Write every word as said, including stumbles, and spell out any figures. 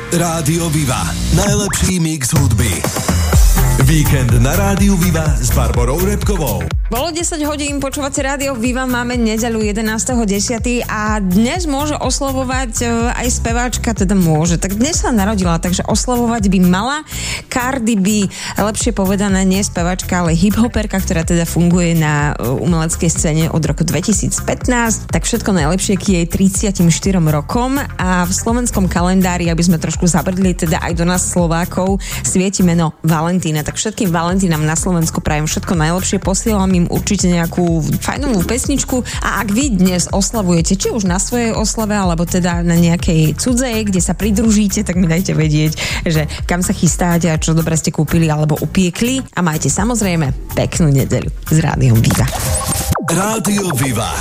Rádio Viva. Najlepší mix hudby. Víkend na Rádiu Viva s Barborou Repkovou. Bolo desať hodín, počúvate Rádio Viva, máme nedeľu jedenásteho desiateho a dnes môže oslavovať aj speváčka, teda môže, tak dnes sa narodila, takže oslavovať by mala Cardi B, lepšie povedané nie speváčka, ale hiphoperka, ktorá teda funguje na umeleckej scéne od roku dvetisícpätnásť, tak všetko najlepšie k jej tridsiatym štyrom rokom a v slovenskom kalendári, aby sme trošku zabrdli teda aj do nás Slovákov, svieti meno Valentína, tak všetkým Valentínam na Slovensku prajem všetko najlepšie, posielam im určite nejakú fajnovú pesničku a ak vy dnes oslavujete, či už na svojej oslave, alebo teda na nejakej cudzej, kde sa pridružíte, tak mi dajte vedieť, že kam sa chystáte a čo dobre ste kúpili alebo upiekli a majte samozrejme peknú nedeľu s Rádiom Viva. Rádio Viva.